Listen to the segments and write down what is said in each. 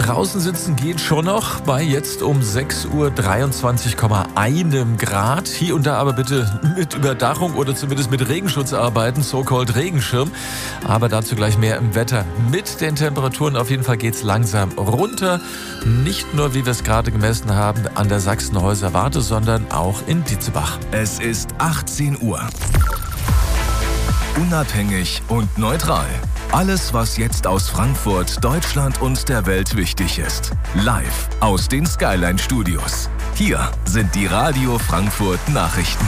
Draußen sitzen geht schon noch bei jetzt um 6 Uhr 23,1 Grad. Hier und da aber bitte mit Überdachung oder zumindest mit Regenschutz arbeiten, so-called Regenschirm. Aber dazu gleich mehr im Wetter. Mit den Temperaturen auf jeden Fall geht's langsam runter. Nicht nur, wie wir es gerade gemessen haben, an der Sachsenhäuser Warte, sondern auch in Dietzebach. Es ist 18 Uhr. Unabhängig und neutral. Alles, was jetzt aus Frankfurt, Deutschland und der Welt wichtig ist. Live aus den Skyline-Studios. Hier sind die Radio Frankfurt Nachrichten.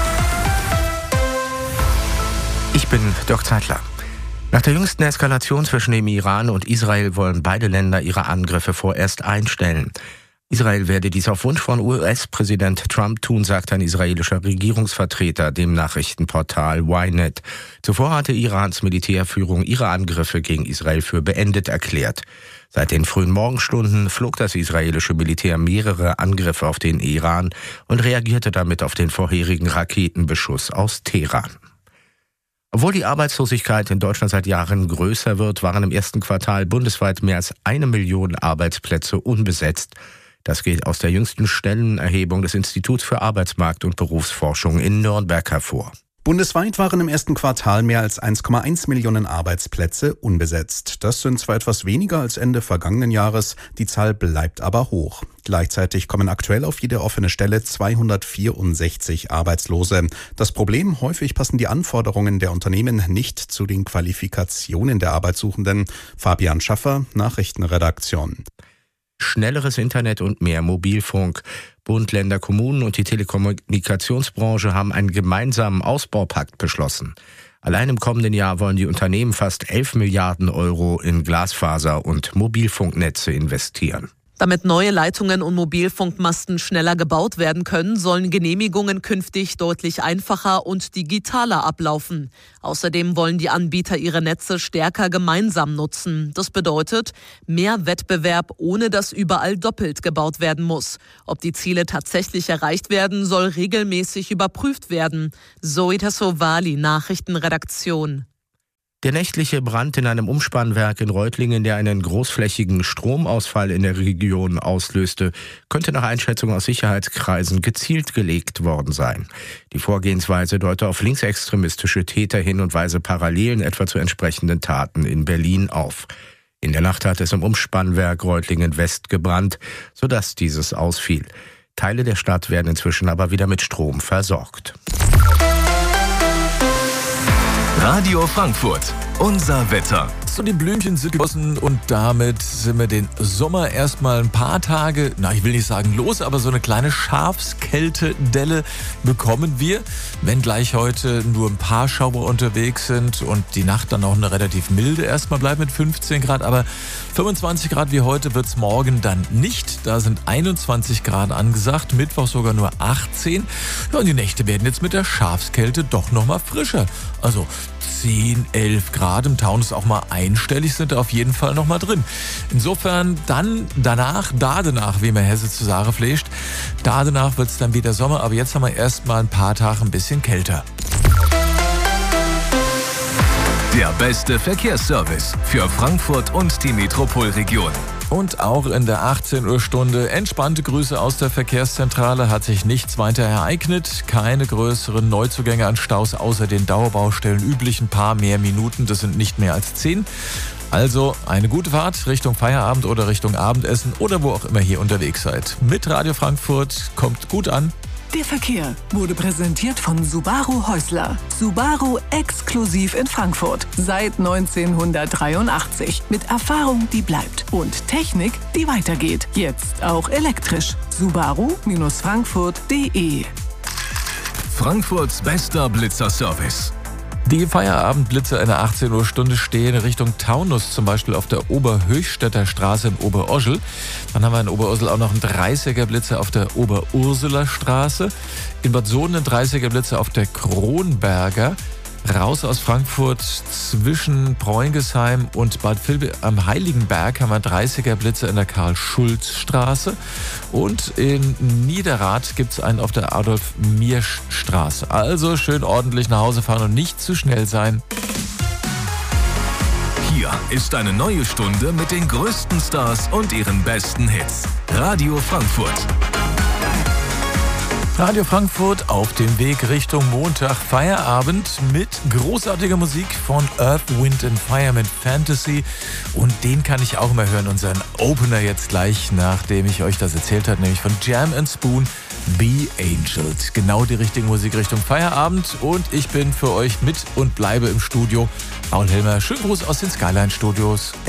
Ich bin Dirk Zeitler. Nach der jüngsten Eskalation zwischen dem Iran und Israel wollen beide Länder ihre Angriffe vorerst einstellen. Israel werde dies auf Wunsch von US-Präsident Trump tun, sagt ein israelischer Regierungsvertreter dem Nachrichtenportal Ynet. Zuvor hatte Irans Militärführung ihre Angriffe gegen Israel für beendet erklärt. Seit den frühen Morgenstunden flog das israelische Militär mehrere Angriffe auf den Iran und reagierte damit auf den vorherigen Raketenbeschuss aus Teheran. Obwohl die Arbeitslosigkeit in Deutschland seit Jahren größer wird, waren im ersten Quartal bundesweit mehr als 1 Million Arbeitsplätze unbesetzt. Das geht aus der jüngsten Stellenerhebung des Instituts für Arbeitsmarkt- und Berufsforschung in Nürnberg hervor. Bundesweit waren im ersten Quartal mehr als 1,1 Millionen Arbeitsplätze unbesetzt. Das sind zwar etwas weniger als Ende vergangenen Jahres, die Zahl bleibt aber hoch. Gleichzeitig kommen aktuell auf jede offene Stelle 264 Arbeitslose. Das Problem: häufig passen die Anforderungen der Unternehmen nicht zu den Qualifikationen der Arbeitssuchenden. Fabian Schaffer, Nachrichtenredaktion. Schnelleres Internet und mehr Mobilfunk. Bund, Länder, Kommunen und die Telekommunikationsbranche haben einen gemeinsamen Ausbaupakt beschlossen. Allein im kommenden Jahr wollen die Unternehmen fast 11 Milliarden Euro in Glasfaser- und Mobilfunknetze investieren. Damit neue Leitungen und Mobilfunkmasten schneller gebaut werden können, sollen Genehmigungen künftig deutlich einfacher und digitaler ablaufen. Außerdem wollen die Anbieter ihre Netze stärker gemeinsam nutzen. Das bedeutet mehr Wettbewerb, ohne dass überall doppelt gebaut werden muss. Ob die Ziele tatsächlich erreicht werden, soll regelmäßig überprüft werden. Zoe Tassovali, Nachrichtenredaktion. Der nächtliche Brand in einem Umspannwerk in Reutlingen, der einen großflächigen Stromausfall in der Region auslöste, könnte nach Einschätzung aus Sicherheitskreisen gezielt gelegt worden sein. Die Vorgehensweise deute auf linksextremistische Täter hin und weise Parallelen etwa zu entsprechenden Taten in Berlin auf. In der Nacht hat es im Umspannwerk Reutlingen West gebrannt, sodass dieses ausfiel. Teile der Stadt werden inzwischen aber wieder mit Strom versorgt. Radio Frankfurt, unser Wetter. So, die Blümchen sind gegossen und damit sind wir den Sommer erstmal ein paar Tage, ich will nicht sagen los, aber so eine kleine Schafskältedelle bekommen wir. Wenn gleich heute nur ein paar Schauer unterwegs sind und die Nacht dann auch eine relativ milde erstmal bleibt mit 15 Grad, aber 25 Grad wie heute wird's morgen dann nicht. Da sind 21 Grad angesagt, Mittwoch sogar nur 18. Ja, und die Nächte werden jetzt mit der Schafskälte doch nochmal frischer. Also 10, 11 Grad, im Taunus auch mal einstellig sind da auf jeden Fall noch mal drin. Insofern dann danach, wie man Hesse zu sagen pflegt, danach wird es dann wieder Sommer, aber jetzt haben wir erst mal ein paar Tage ein bisschen kälter. Der beste Verkehrsservice für Frankfurt und die Metropolregion. Und auch in der 18 Uhr Stunde entspannte Grüße aus der Verkehrszentrale. Hat sich nichts weiter ereignet. Keine größeren Neuzugänge an Staus außer den Dauerbaustellen üblichen paar mehr Minuten. Das sind nicht mehr als 10. Also eine gute Fahrt Richtung Feierabend oder Richtung Abendessen oder wo auch immer ihr unterwegs seid. Mit Radio Frankfurt, kommt gut an. Der Verkehr wurde präsentiert von Subaru Häusler. Subaru exklusiv in Frankfurt. Seit 1983. Mit Erfahrung, die bleibt. Und Technik, die weitergeht. Jetzt auch elektrisch. Subaru-Frankfurt.de. Frankfurts bester Blitzerservice. Die Feierabendblitzer in der 18 Uhr Stunde stehen Richtung Taunus, zum Beispiel auf der Oberhöchstädter Straße in Oberoschel. Dann haben wir in Oberoschel auch noch einen 30er Blitzer auf der Oberursuler Straße. In Bad Sohn einen 30er Blitzer auf der Kronberger. Raus aus Frankfurt zwischen Preungesheim und Bad Vilbel am Heiligenberg haben wir 30er Blitzer in der Karl-Schulz-Straße. Und in Niederrad gibt es einen auf der Adolf-Miersch-Straße. Also schön ordentlich nach Hause fahren und nicht zu schnell sein. Hier ist eine neue Stunde mit den größten Stars und ihren besten Hits. Radio Frankfurt. Radio Frankfurt auf dem Weg Richtung Montag, Feierabend mit großartiger Musik von Earth, Wind and Fire mit Fantasy. Und den kann ich auch mal hören, unseren Opener jetzt gleich, nachdem ich euch das erzählt habe, nämlich von Jam & Spoon, Be Angels. Genau die richtige Musik Richtung Feierabend. Und ich bin für euch mit und bleibe im Studio. Paul Helmer, schönen Gruß aus den Skyline Studios.